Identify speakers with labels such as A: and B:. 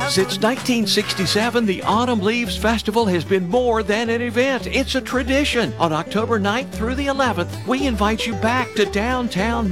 A: Since 1967, the Autumn Leaves Festival has been more than an event. It's a tradition. On October 9th through the 11th, we invite you back to downtown